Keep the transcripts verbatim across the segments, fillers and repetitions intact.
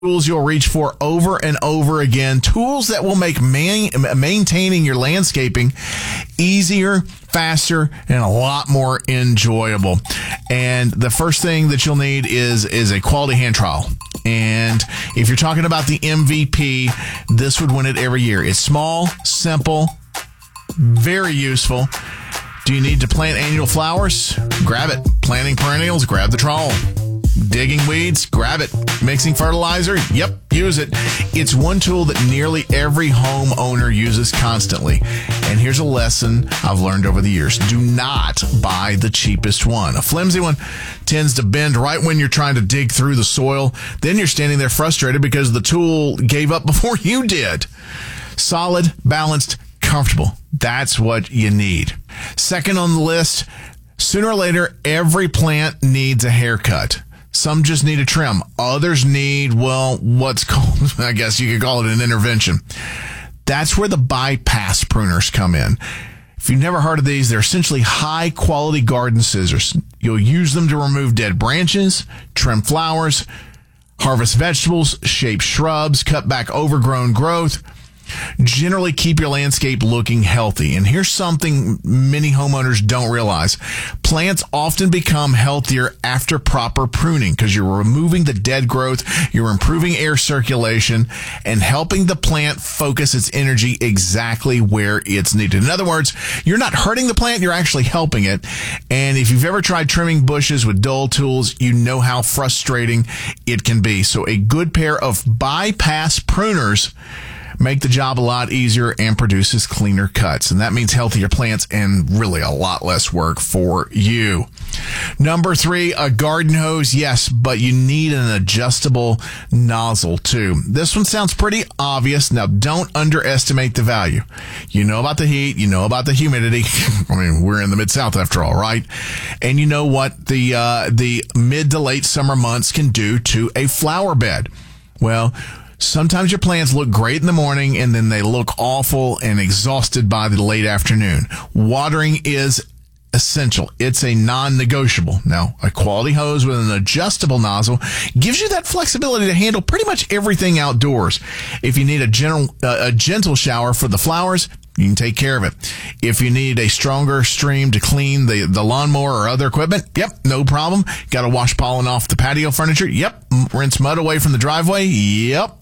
Tools you'll reach for over and over again. Tools that will make man, maintaining your landscaping easier, faster, and a lot more enjoyable. And the first thing that you'll need is, is a quality hand trowel. And if you're talking about the M V P, this would win it every year. It's small, simple, very useful. Do you need to plant annual flowers? Grab it. Planting perennials? Grab the trowel. Digging weeds? Grab it. Mixing fertilizer? Yep, use it. It's one tool that nearly every homeowner uses constantly. And here's a lesson I've learned over the years. Do not buy the cheapest one. A flimsy one tends to bend right when you're trying to dig through the soil. Then you're standing there frustrated because the tool gave up before you did. Solid, balanced, comfortable. That's what you need. Second on the list, sooner or later, every plant needs a haircut. Some just need a trim. Others need, well, what's called, I guess you could call it an intervention. That's where the bypass pruners come in. If you've never heard of these, they're essentially high-quality garden scissors. You'll use them to remove dead branches, trim flowers, harvest vegetables, shape shrubs, cut back overgrown growth. Generally keep your landscape looking healthy. And here's something many homeowners don't realize. Plants often become healthier after proper pruning because you're removing the dead growth, you're improving air circulation, and helping the plant focus its energy exactly where it's needed. In other words, you're not hurting the plant, you're actually helping it. And if you've ever tried trimming bushes with dull tools, you know how frustrating it can be. So a good pair of bypass pruners make the job a lot easier and produces cleaner cuts. And that means healthier plants and really a lot less work for you. Number three, a garden hose. Yes, but you need an adjustable nozzle too. This one sounds pretty obvious. Now, don't underestimate the value. You know about the heat. You know about the humidity. I mean, we're in the Mid-South after all, right? And you know what the, uh, the mid to late summer months can do to a flower bed. Well, sometimes your plants look great in the morning and then they look awful and exhausted by the late afternoon. Watering is essential. It's a non-negotiable. Now, a quality hose with an adjustable nozzle gives you that flexibility to handle pretty much everything outdoors. If you need a gentle, uh, a gentle shower for the flowers, you can take care of it. If you need a stronger stream to clean the, the lawnmower or other equipment, yep, no problem. Got to wash pollen off the patio furniture? Yep. Rinse mud away from the driveway? Yep.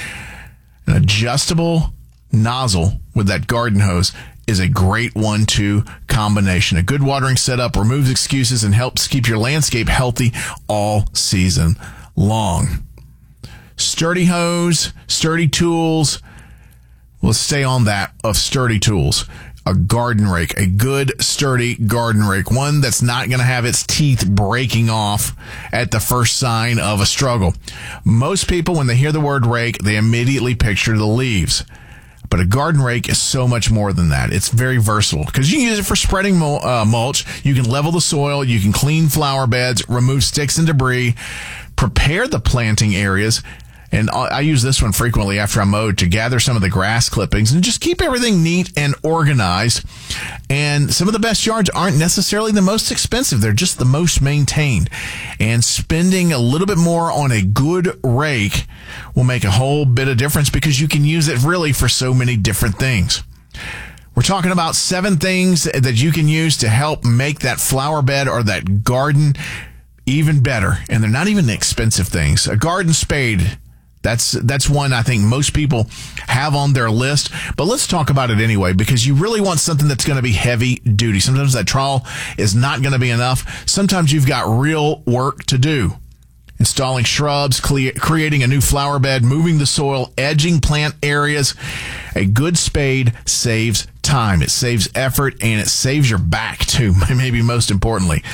An adjustable nozzle with that garden hose is a great one two combination. A good watering setup removes excuses and helps keep your landscape healthy all season long. Sturdy hose, sturdy tools. Let's stay on that of sturdy tools. A garden rake, a good sturdy garden rake, one that's not going to have its teeth breaking off at the first sign of a struggle. Most people, when they hear the word rake, they immediately picture the leaves. But a garden rake is so much more than that. It's very versatile because you can use it for spreading mul- uh, mulch. You can level the soil. You can clean flower beds, remove sticks and debris, prepare the planting areas. And I use this one frequently after I mowed to gather some of the grass clippings and just keep everything neat and organized. And some of the best yards aren't necessarily the most expensive. They're just the most maintained. And spending a little bit more on a good rake will make a whole bit of difference because you can use it really for so many different things. We're talking about seven things that you can use to help make that flower bed or that garden even better. And they're not even expensive things. A garden spade. That's that's one I think most people have on their list. But let's talk about it anyway, because you really want something that's going to be heavy duty. Sometimes that trowel is not going to be enough. Sometimes you've got real work to do. Installing shrubs, cle- creating a new flower bed, moving the soil, edging plant areas. A good spade saves time. It saves effort, and it saves your back, too, maybe most importantly.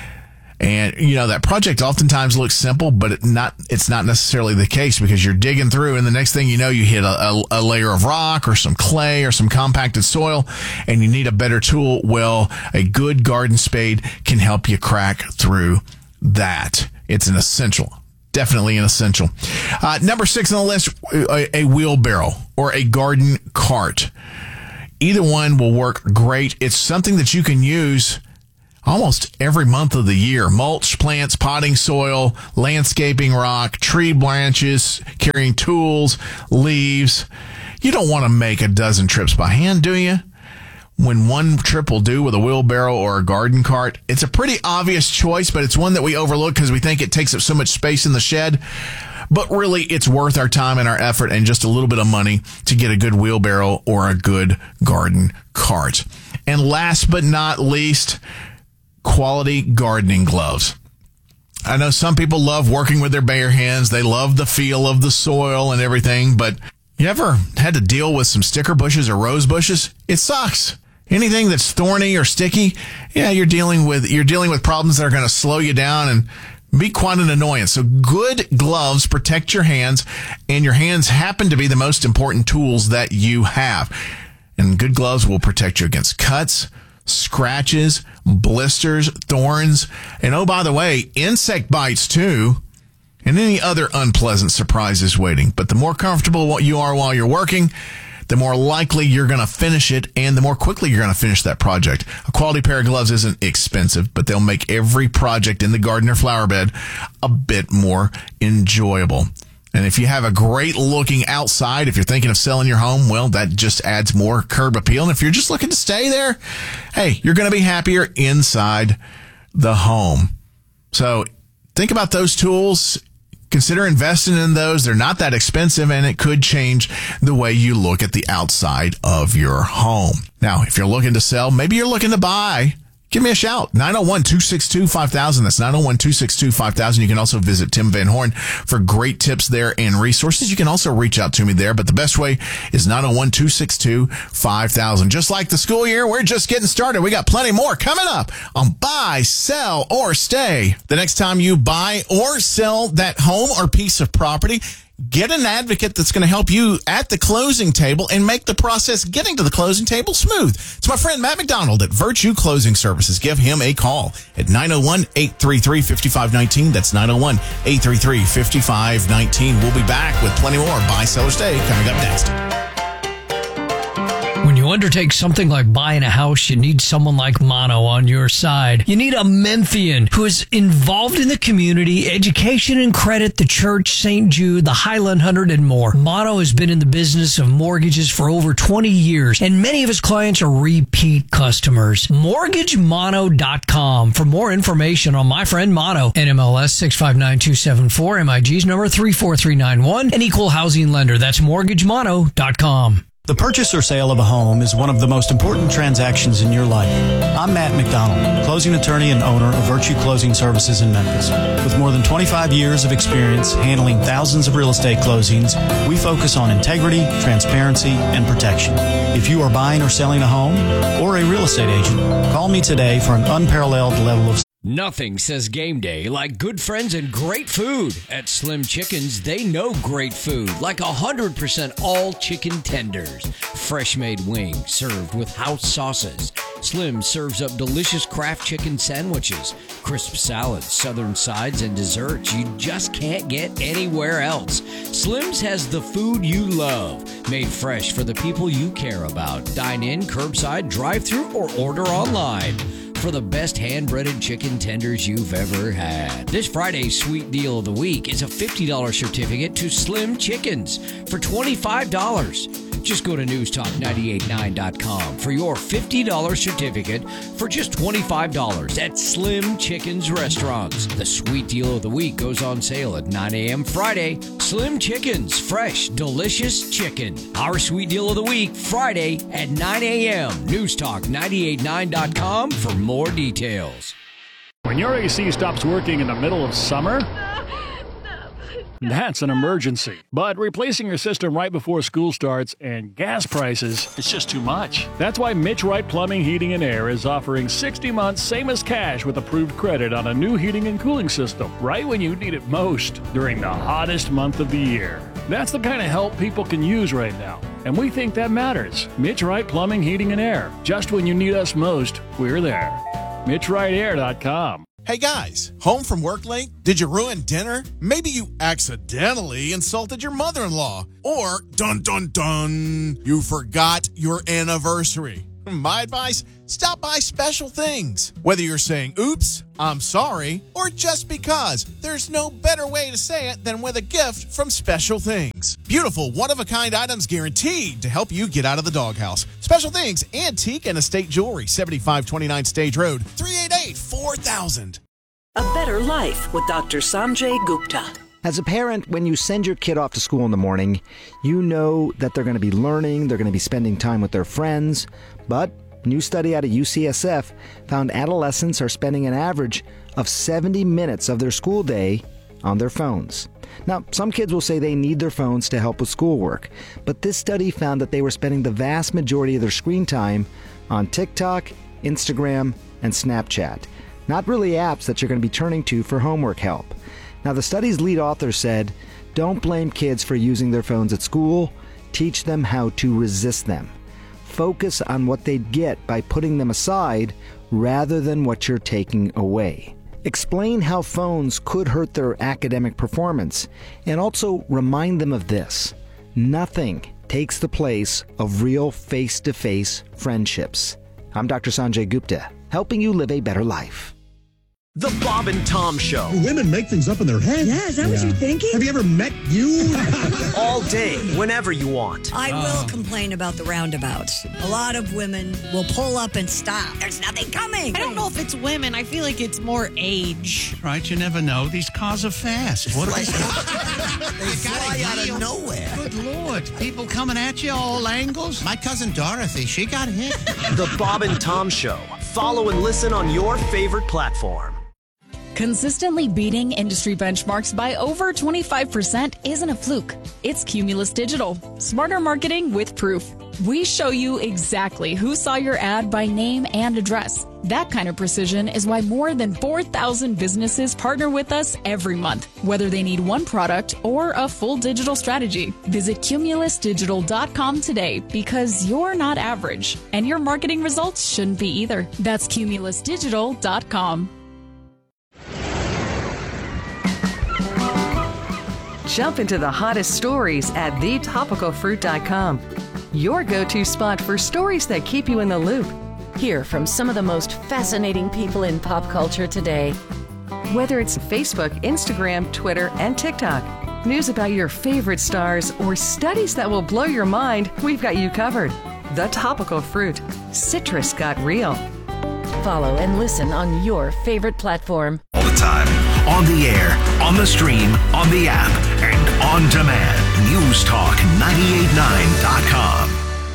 And, you know, that project oftentimes looks simple, but it not it's not necessarily the case because you're digging through and the next thing you know, you hit a, a, a layer of rock or some clay or some compacted soil and you need a better tool. Well, a good garden spade can help you crack through that. It's an essential. Definitely an essential. Uh, number six on the list, a, a wheelbarrow or a garden cart. Either one will work great. It's something that you can use almost every month of the year. Mulch, plants, potting soil, landscaping rock, tree branches, carrying tools, leaves. You don't want to make a dozen trips by hand, do you? When one trip will do with a wheelbarrow or a garden cart, it's a pretty obvious choice, but it's one that we overlook because we think it takes up so much space in the shed. But really, it's worth our time and our effort and just a little bit of money to get a good wheelbarrow or a good garden cart. And last but not least, quality gardening gloves. I know some people love working with their bare hands. They love the feel of the soil and everything, but you ever had to deal with some sticker bushes or rose bushes? It sucks. Anything that's thorny or sticky, yeah, you're dealing with you're dealing with problems that are going to slow you down and be quite an annoyance. So good gloves protect your hands, and your hands happen to be the most important tools that you have. And good gloves will protect you against cuts, scratches, blisters, thorns, and oh, by the way, insect bites too, and any other unpleasant surprises waiting. But the more comfortable you are while you're working, the more likely you're going to finish it, and the more quickly you're going to finish that project. A quality pair of gloves isn't expensive, but they'll make every project in the garden or flower bed a bit more enjoyable. And if you have a great looking outside, if you're thinking of selling your home, well, that just adds more curb appeal. And if you're just looking to stay there, hey, you're going to be happier inside the home. So think about those tools. Consider investing in those. They're not that expensive, and it could change the way you look at the outside of your home. Now, if you're looking to sell, maybe you're looking to buy, give me a shout. nine oh one, two six two, five thousand. That's nine oh one, two six two, five thousand. You can also visit Tim Van Horn for great tips there and resources. You can also reach out to me there, but the best way is nine oh one, two six two, five thousand. Just like the school year, we're just getting started. We got plenty more coming up on Buy, Sell, or Stay. The next time you buy or sell that home or piece of property, get an advocate that's going to help you at the closing table and make the process getting to the closing table smooth. It's my friend Matt McDonald at Virtue Closing Services. Give him a call at nine oh one, eight three three, five five one nine. That's nine oh one, eight three three, five five one nine. We'll be back with plenty more Buy, Sell, or Stay coming up next. When you undertake something like buying a house, you need someone like Mono on your side. You need a Memphian who is involved in the community, education and credit, the church, Saint Jude, the Highland Hundred, and more. Mono has been in the business of mortgages for over twenty years, and many of his clients are repeat customers. mortgage mono dot com for more information on my friend Mono. N M L S six five nine two seven four, M I G's number three four three nine one, an equal housing lender. That's mortgage mono dot com. The purchase or sale of a home is one of the most important transactions in your life. I'm Matt McDonald, closing attorney and owner of Virtue Closing Services in Memphis. With more than twenty-five years of experience handling thousands of real estate closings, we focus on integrity, transparency, and protection. If you are buying or selling a home or a real estate agent, call me today for an unparalleled level of Nothing says game day like good friends and great food. At Slim Chickens, they know great food, like one hundred percent all chicken tenders. Fresh made wings served with house sauces. Slim serves up delicious Kraft chicken sandwiches, crisp salads, southern sides, and desserts you just can't get anywhere else. Slim's has the food you love, made fresh for the people you care about. Dine in, curbside, drive-thru, or order online for the best hand-breaded chicken tenders you've ever had. This Friday's sweet deal of the week is a fifty dollars certificate to Slim Chickens for twenty-five dollars. Just go to news talk nine eight nine dot com for your fifty dollars certificate for just twenty-five dollars at Slim Chickens Restaurants. The sweet deal of the week goes on sale at nine a.m. Friday. Slim Chickens, fresh, delicious chicken. Our sweet deal of the week, Friday at nine a.m. news talk nine eight nine dot com for more details. When your A C stops working in the middle of summer, that's an emergency. But replacing your system right before school starts and gas prices, it's just too much. That's why Mitch Wright Plumbing, Heating, and Air is offering sixty months, same as cash, with approved credit on a new heating and cooling system, right when you need it most, during the hottest month of the year. That's the kind of help people can use right now, and we think that matters. Mitch Wright Plumbing, Heating, and Air. Just when you need us most, we're there. Mitch Wright Air dot com. Hey guys, home from work late? Did you ruin dinner? Maybe you accidentally insulted your mother-in-law. Or, dun dun dun, you forgot your anniversary. My advice, stop by Special Things. Whether you're saying, oops, I'm sorry, or just because, there's no better way to say it than with a gift from Special Things. Beautiful, one-of-a-kind items guaranteed to help you get out of the doghouse. Special Things, antique and estate jewelry, seventy-five twenty-nine Stage Road, three eight eight, four thousand. A Better Life with Doctor Sanjay Gupta. As a parent, when you send your kid off to school in the morning, you know that they're going to be learning, they're going to be spending time with their friends. But a new study out of U C S F found adolescents are spending an average of seventy minutes of their school day on their phones. Now, some kids will say they need their phones to help with schoolwork, but this study found that they were spending the vast majority of their screen time on TikTok, Instagram, and Snapchat. Not really apps that you're going to be turning to for homework help. Now, the study's lead author said, don't blame kids for using their phones at school. Teach them how to resist them. Focus on what they'd get by putting them aside rather than what you're taking away. Explain how phones could hurt their academic performance, and also remind them of this. Nothing takes the place of real face-to-face friendships. I'm Doctor Sanjay Gupta, helping you live a better life. The Bob and Tom Show. Women make things up in their head. Yeah, is that yeah. what you're thinking? Have you ever met you? All day, whenever you want. I will complain about the roundabouts. A lot of women will pull up and stop. There's nothing coming. I don't know if it's women. I feel like it's more age. Right, you never know. These cars are fast. What like, they fly out of nowhere. Good Lord. People coming at you all angles. My cousin Dorothy, she got hit. The Bob and Tom Show. Follow and listen on your favorite platform. Consistently beating industry benchmarks by over twenty-five percent isn't a fluke. It's Cumulus Digital. Smarter marketing with proof. We show you exactly who saw your ad by name and address. That kind of precision is why more than four thousand businesses partner with us every month, whether they need one product or a full digital strategy. Visit cumulus digital dot com today because you're not average, and your marketing results shouldn't be either. That's cumulus digital dot com. Jump into the hottest stories at the topical fruit dot com. Your go-to spot for stories that keep you in the loop. Hear from some of the most fascinating people in pop culture today. Whether it's Facebook, Instagram, Twitter, and TikTok, news about your favorite stars, or studies that will blow your mind, we've got you covered. The Topical Fruit. Citrus got real. Follow and listen on your favorite platform. All the time. On the air, on the stream, on the app, and on demand. News Talk ninety-eight nine dot com.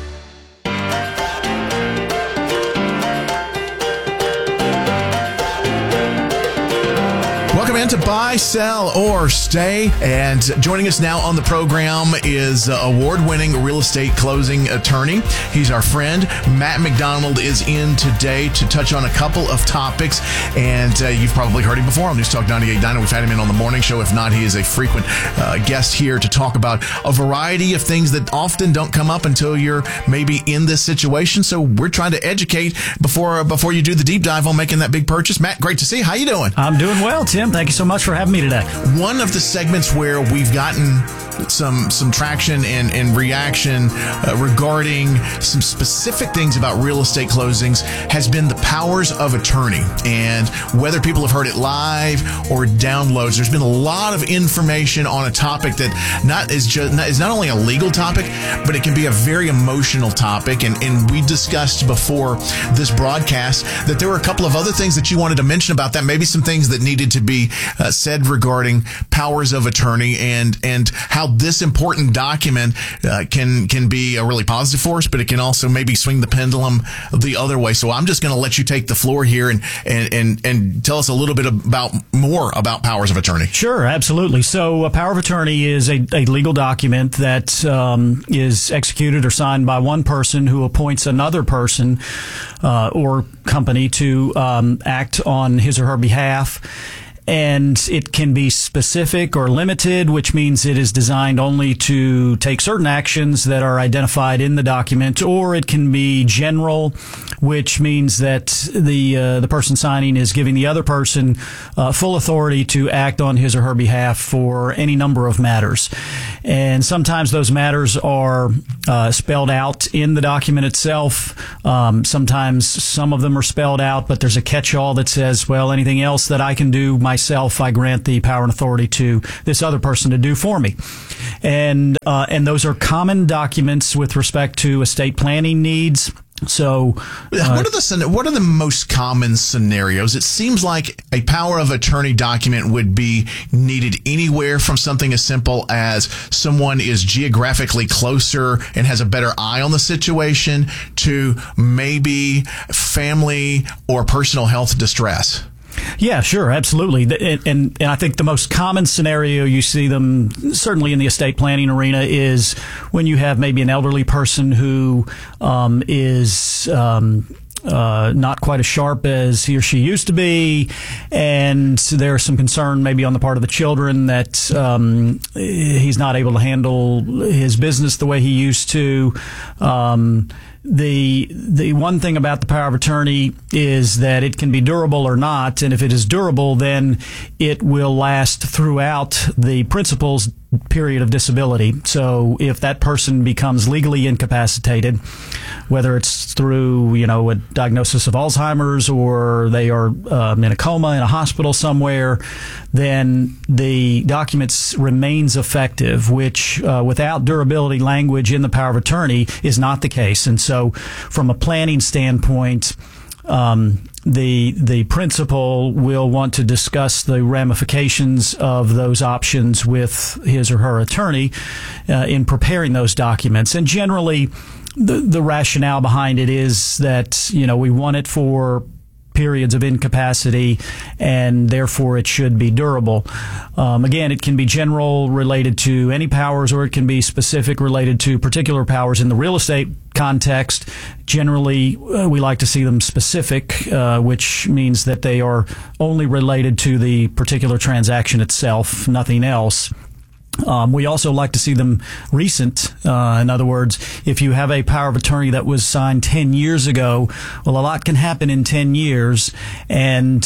Welcome into Buy, Sell, or Stay. And joining us now on the program is uh, award-winning real estate closing attorney. He's our friend. Matt McDonald is in today to touch on a couple of topics. And uh, you've probably heard him before on News Talk ninety-eight point nine. We've had him in on the morning show. If not, he is a frequent uh, guest here to talk about a variety of things that often don't come up until you're maybe in this situation. So we're trying to educate before, uh, before you do the deep dive on making that big purchase. Matt, great to see you. How you doing? I'm doing well, Tim. Thank you so much for having me today. One of the segments where we've gotten some some traction and, and reaction uh, regarding some specific things about real estate closings has been the powers of attorney. And whether people have heard it live or downloads, there's been a lot of information on a topic that not is just not, is not only a legal topic, but it can be a very emotional topic. And, and we discussed before this broadcast that there were a couple of other things that you wanted to mention about that, maybe some things that needed to be uh, said regarding powers of attorney and and how this important document uh, can can be a really positive force, but it can also maybe swing the pendulum the other way. So I'm just going to let you take the floor here and, and and and tell us a little bit about more about powers of attorney. Sure, absolutely. So a power of attorney is a, a legal document that um, is executed or signed by one person who appoints another person uh, or company to um, act on his or her behalf. and it can be specific or limited, which means it is designed only to take certain actions that are identified in the document, or it can be general, which means that the uh, the person signing is giving the other person uh, full authority to act on his or her behalf for any number of matters. And sometimes those matters are uh, spelled out in the document itself. Um, sometimes some of them are spelled out, but there's a catch-all that says, well, anything else that I can do myself, I grant the power and authority to this other person to do for me. And uh, and those are common documents with respect to estate planning needs. So, uh, what are the what are the most common scenarios? It seems like a power of attorney document would be needed anywhere from something as simple as someone is geographically closer and has a better eye on the situation to maybe family or personal health distress. Yeah, sure, absolutely. And, and, and I think the most common scenario you see them, certainly in the estate planning arena, is when you have maybe an elderly person who um, is um, uh, not quite as sharp as he or she used to be, and there's some concern maybe on the part of the children that um, he's not able to handle his business the way he used to. Um, The the one thing about the power of attorney is that it can be durable or not, and if it is durable, then it will last throughout the principal's period of disability. So if that person becomes legally incapacitated, whether it's through, you know, a diagnosis of Alzheimer's or they are um, in a coma in a hospital somewhere, then the documents remains effective, which uh, without durability language in the power of attorney is not the case. And so from a planning standpoint, um, the the principal will want to discuss the ramifications of those options with his or her attorney uh, in preparing those documents. And generally, the the rationale behind it is that, you know, we want it for periods of incapacity, and therefore it should be durable. Um, again, it can be general, related to any powers, or it can be specific, related to particular powers. In the real estate context, generally uh, we like to see them specific, uh, which means that they are only related to the particular transaction itself, nothing else. Um, we also like to see them recent. Uh, in other words, if you have a power of attorney that was signed ten years ago, well, a lot can happen in ten years. And,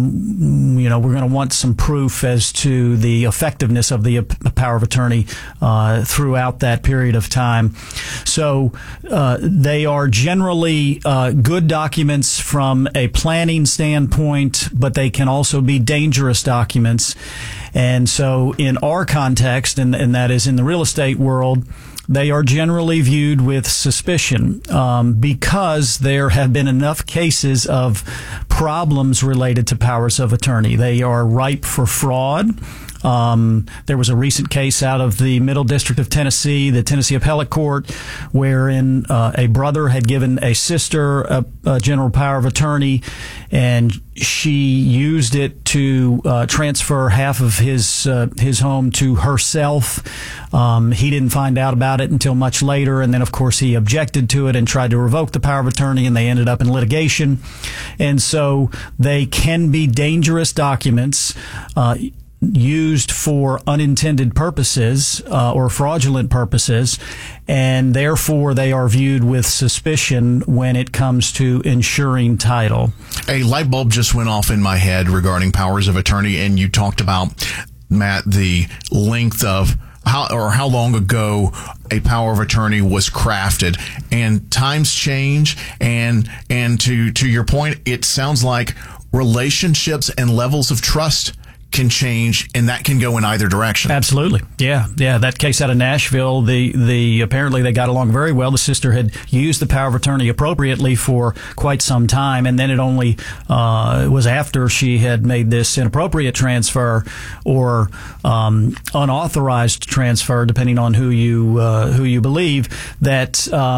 um, you know, we're going to want some proof as to the effectiveness of the uh, power of attorney uh, throughout that period of time. So uh, they are generally uh, good documents from a planning standpoint, but they can also be dangerous documents. And so in our context, and, and that is in the real estate world, they are generally viewed with suspicion um, because there have been enough cases of problems related to powers of attorney. They are ripe for fraud. Um, there was a recent case out of the Middle District of Tennessee, the Tennessee Appellate Court, wherein uh, a brother had given a sister a, a general power of attorney, and she used it to uh, transfer half of his uh, his home to herself. Um, he didn't find out about it until much later, and then, of course, he objected to it and tried to revoke the power of attorney, and they ended up in litigation. And so they can be dangerous documents uh, used for unintended purposes uh, or fraudulent purposes, and therefore they are viewed with suspicion when it comes to ensuring title. A light bulb just went off in my head regarding powers of attorney, and you talked about, Matt, the length of how or how long ago a power of attorney was crafted, and times change, and and to to your point, it sounds like relationships and levels of trust can change, and that can go in either direction. Absolutely. Yeah. Yeah. That case out of Nashville, the, the, apparently they got along very well. The sister had used the power of attorney appropriately for quite some time. And then it only, uh, was after she had made this inappropriate transfer or, um, unauthorized transfer, depending on who you, uh, who you believe, that, um,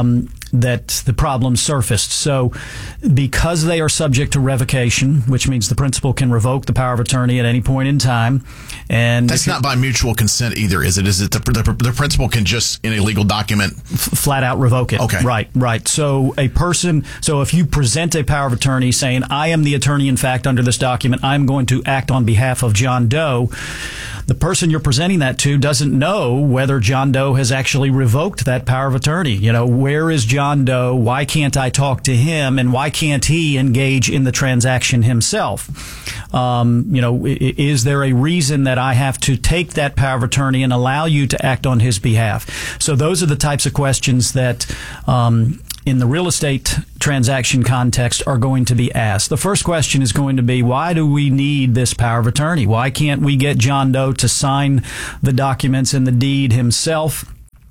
that the problem surfaced. So because they are subject to revocation, which means the principal can revoke the power of attorney at any point in time. And that's not by mutual consent either, is it? Is it the, the, the principal can just, in a legal document, f- flat out revoke it? Okay. Right, right. So a person, so if you present a power of attorney saying, I am the attorney in fact under this document, I'm going to act on behalf of John Doe, the person you're presenting that to doesn't know whether John Doe has actually revoked that power of attorney. You know, where is John Doe? Why can't I talk to him? And why can't he engage in the transaction himself? Um, you know, is there a reason that I have to take that power of attorney and allow you to act on his behalf? So those are the types of questions that um, in the real estate transaction context are going to be asked. The first question is going to be, why do we need this power of attorney? Why can't we get John Doe to sign the documents and the deed himself?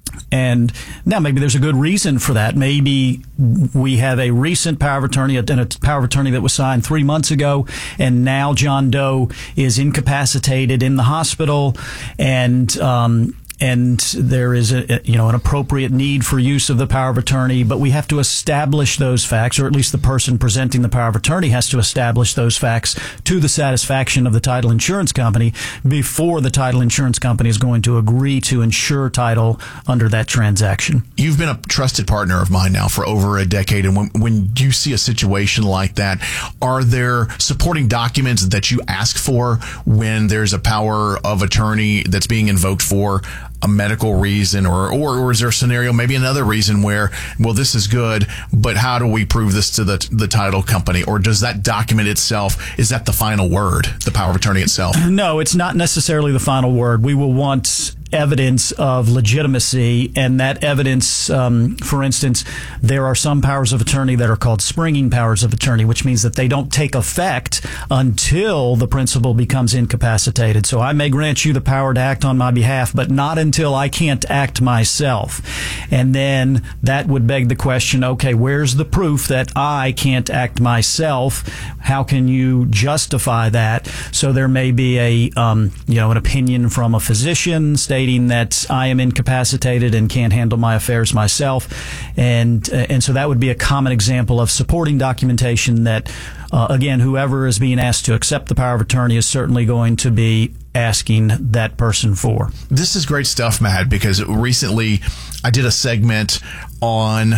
And now maybe there's a good reason for that. Maybe we have a recent power of attorney, and a power of attorney that was signed three months ago, and now John Doe is incapacitated in the hospital, and um, and there is a, you know, an appropriate need for use of the power of attorney, but we have to establish those facts, or at least the person presenting the power of attorney has to establish those facts to the satisfaction of the title insurance company before the title insurance company is going to agree to insure title under that transaction. You've been a trusted partner of mine now for over a decade, and when, when you see a situation like that, are there supporting documents that you ask for when there's a power of attorney that's being invoked for a medical reason, or, or or is there a scenario, maybe another reason where, well, this is good, but how do we prove this to the the title company? Or does that document itself, is that the final word, the power of attorney itself? No, it's not necessarily the final word. We will want evidence of legitimacy, and that evidence, um, for instance, there are some powers of attorney that are called springing powers of attorney, which means that they don't take effect until the principal becomes incapacitated. So I may grant you the power to act on my behalf, but not until I can't act myself. And then that would beg the question, okay, where's the proof that I can't act myself? How can you justify that? So there may be a, um, you know, an opinion from a physician stating that I am incapacitated and can't handle my affairs myself, and uh, and so that would be a common example of supporting documentation that, uh, again, whoever is being asked to accept the power of attorney is certainly going to be asking that person for. This is great stuff, Matt, because recently I did a segment on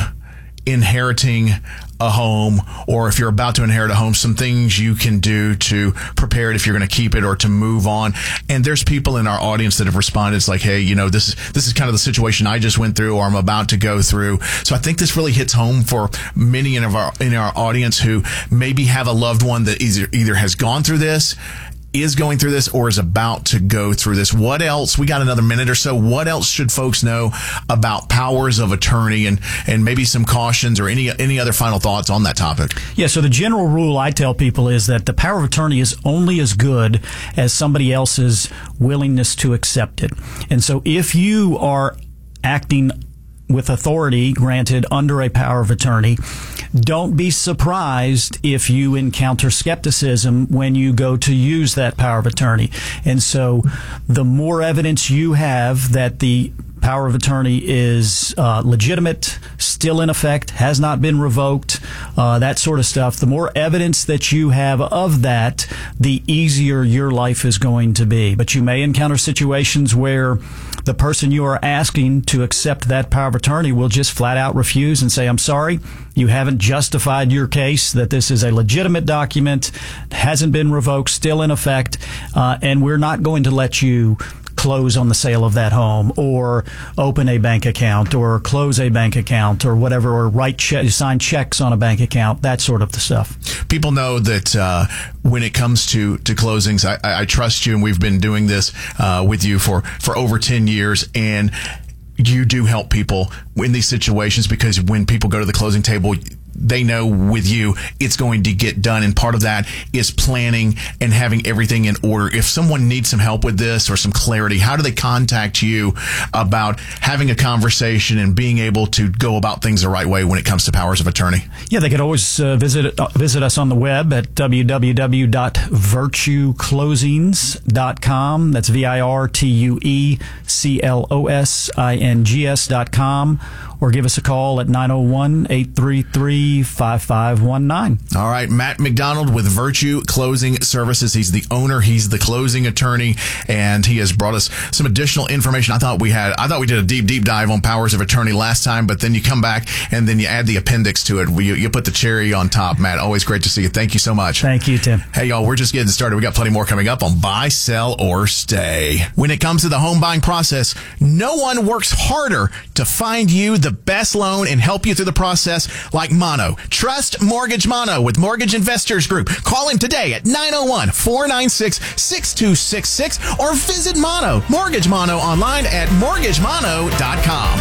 inheriting a home, or if you're about to inherit a home, some things you can do to prepare it if you're going to keep it or to move on. And there's people in our audience that have responded. It's like, hey, you know, this is this is kind of the situation I just went through, or I'm about to go through. So I think this really hits home for many in our in our audience who maybe have a loved one that either either has gone through this, is going through this, or is about to go through this. What else? We got another minute or so. What else should folks know about powers of attorney, and, and maybe some cautions or any any other final thoughts on that topic? Yeah, so the general rule I tell people is that the power of attorney is only as good as somebody else's willingness to accept it. And so if you are acting with authority granted under a power of attorney, don't be surprised if you encounter skepticism when you go to use that power of attorney. And so the more evidence you have that the power of attorney is uh, legitimate, still in effect, has not been revoked, uh, that sort of stuff, the more evidence that you have of that, the easier your life is going to be. But you may encounter situations where the person you are asking to accept that power of attorney will just flat out refuse and say, I'm sorry, you haven't justified your case that this is a legitimate document, hasn't been revoked, still in effect, uh, and we're not going to let you close on the sale of that home, or open a bank account, or close a bank account, or whatever, or write che- sign checks on a bank account, that sort of stuff. People know that uh, when it comes to, to closings, I, I trust you, and we've been doing this uh, with you for, for over ten years, and you do help people in these situations, because when people go to the closing table, they know with you it's going to get done. And part of that is planning and having everything in order. If someone needs some help with this or some clarity, how do they contact you about having a conversation and being able to go about things the right way when it comes to powers of attorney? Yeah, they could always uh, visit uh, visit us on the web at w w w dot virtue closings dot com. That's V I R T U E C L O S I N G S dot com. Or give us a call at nine oh one, eight three three, five five one nine. All right, Matt McDonald with Virtue Closing Services. He's the owner. He's the closing attorney, and he has brought us some additional information. I thought we had, I thought we did a deep, deep dive on powers of attorney last time, but then you come back and then you add the appendix to it. You, you put the cherry on top, Matt. Always great to see you. Thank you so much. Thank you, Tim. Hey, y'all, we're just getting started. We got plenty more coming up on Buy, Sell, or Stay. When it comes to the home buying process, no one works harder to find you the best loan and help you through the process like Mono. Trust Mortgage Mono with Mortgage Investors Group. Call him today at nine oh one, four nine six, six two six six or visit Mono, Mortgage Mono online at mortgage mono dot com.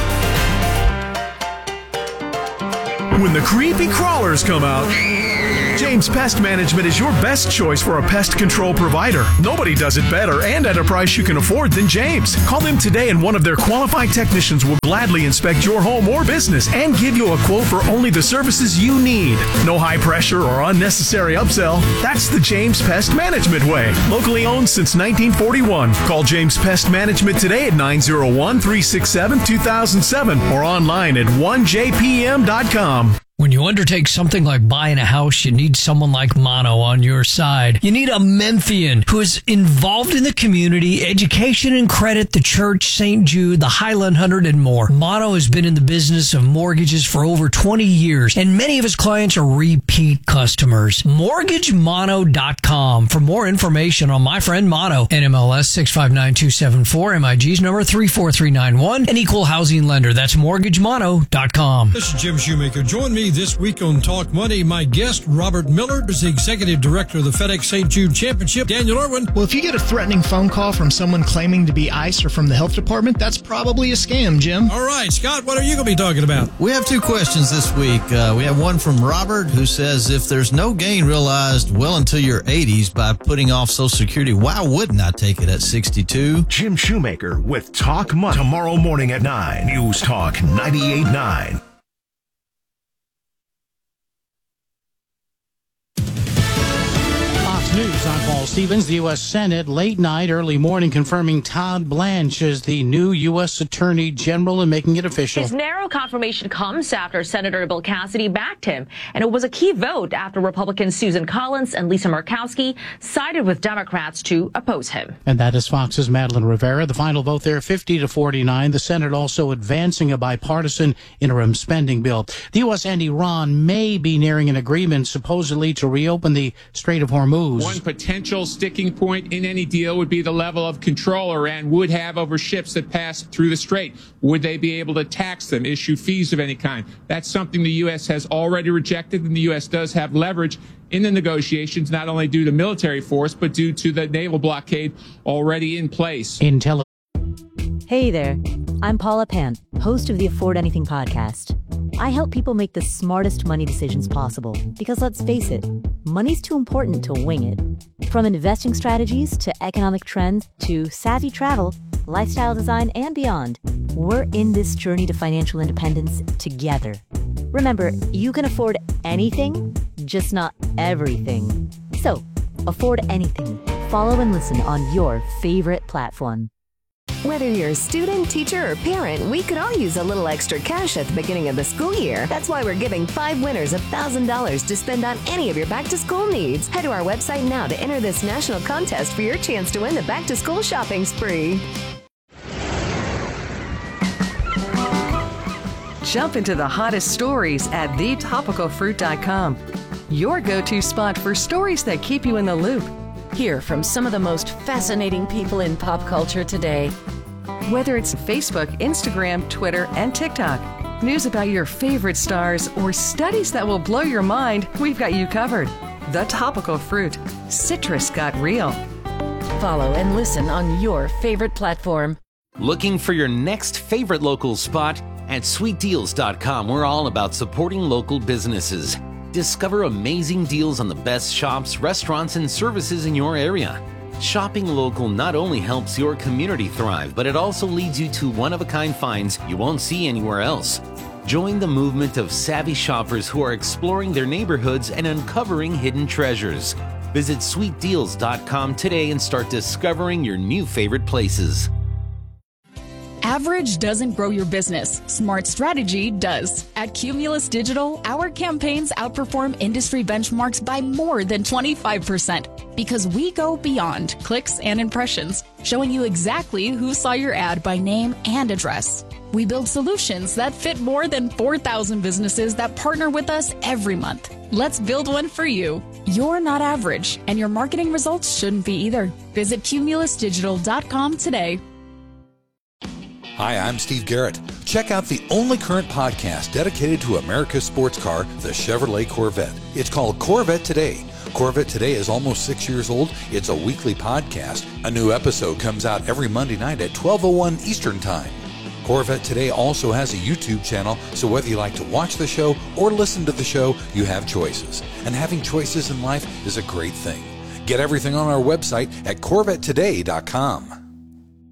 When the creepy crawlers come out, James Pest Management is your best choice for a pest control provider. Nobody does it better and at a price you can afford than James. Call them today and one of their qualified technicians will gladly inspect your home or business and give you a quote for only the services you need. No high pressure or unnecessary upsell. That's the James Pest Management way. Locally owned since nineteen forty-one. Call James Pest Management today at nine oh one, three six seven, two thousand seven or online at one j p m dot com. When you undertake something like buying a house, you need someone like Mono on your side. You need a Memphian who is involved in the community, education and credit, the church, Saint Jude, the Highland Hundred, and more. Mono has been in the business of mortgages for over twenty years, and many of his clients are repeat customers. mortgage mono dot com for more information on my friend Mono. N M L S six five nine two seven four, M I G's number three four three nine one, an equal housing lender. That's mortgage mono dot com. This is Jim Shoemaker. Join me this week on Talk Money. My guest, Robert Miller, is the Executive Director of the FedEx Saint Jude Championship. Daniel Irwin. Well, if you get a threatening phone call from someone claiming to be ICE or from the health department, that's probably a scam, Jim. All right, Scott, what are you going to be talking about? We have two questions this week. Uh, we have one from Robert who says, if there's no gain realized well into your eighties by putting off Social Security, why wouldn't I take it at sixty-two? Jim Shoemaker with Talk Money. Tomorrow morning at nine. News Talk ninety-eight point nine. News. I'm Paul Stevens. The U S Senate late night, early morning confirming Todd Blanche as the new U S Attorney General and making it official. His narrow confirmation comes after Senator Bill Cassidy backed him, and it was a key vote after Republicans Susan Collins and Lisa Murkowski sided with Democrats to oppose him. And that is Fox's Madeline Rivera. The final vote there, fifty to forty-nine. The Senate also advancing a bipartisan interim spending bill. The U S and Iran may be nearing an agreement supposedly to reopen the Strait of Hormuz. One potential sticking point in any deal would be the level of control Iran would have over ships that pass through the strait. Would they be able to tax them, issue fees of any kind? That's something the U S has already rejected, and the U S does have leverage in the negotiations, not only due to military force, but due to the naval blockade already in place. Intel- Hey there, I'm Paula Pan, host of the Afford Anything podcast. I help people make the smartest money decisions possible because, let's face it, money's too important to wing it. From investing strategies to economic trends to savvy travel, lifestyle design, and beyond, we're in this journey to financial independence together. Remember, you can afford anything, just not everything. So, afford anything. Follow and listen on your favorite platform. Whether you're a student, teacher, or parent, we could all use a little extra cash at the beginning of the school year. That's why we're giving five winners one thousand dollars to spend on any of your back-to-school needs. Head to our website now to enter this national contest for your chance to win the back-to-school shopping spree. Jump into the hottest stories at the topical fruit dot com. Your go-to spot for stories that keep you in the loop. Hear from some of the most fascinating people in pop culture today. Whether it's Facebook, Instagram, Twitter, and TikTok, news about your favorite stars, or studies that will blow your mind, we've got you covered. The Topical Fruit. Citrus got real. Follow and listen on your favorite platform. Looking for your next favorite local spot? At sweet deals dot com, we're all about supporting local businesses. Discover amazing deals on the best shops, restaurants, and services in your area. Shopping local not only helps your community thrive, but it also leads you to one-of-a-kind finds you won't see anywhere else. Join the movement of savvy shoppers who are exploring their neighborhoods and uncovering hidden treasures. Visit sweet deals dot com today and start discovering your new favorite places. Average doesn't grow your business. Smart strategy does. At Cumulus Digital, our campaigns outperform industry benchmarks by more than twenty-five percent because we go beyond clicks and impressions, showing you exactly who saw your ad by name and address. We build solutions that fit more than four thousand businesses that partner with us every month. Let's build one for you. You're not average, and your marketing results shouldn't be either. Visit cumulus digital dot com today. Hi, I'm Steve Garrett. Check out the only current podcast dedicated to America's sports car, the Chevrolet Corvette. It's called Corvette Today. Corvette Today is almost six years old. It's a weekly podcast. A new episode comes out every Monday night at twelve oh one Eastern Time. Corvette Today also has a YouTube channel, so whether you like to watch the show or listen to the show, you have choices. And having choices in life is a great thing. Get everything on our website at corvette today dot com.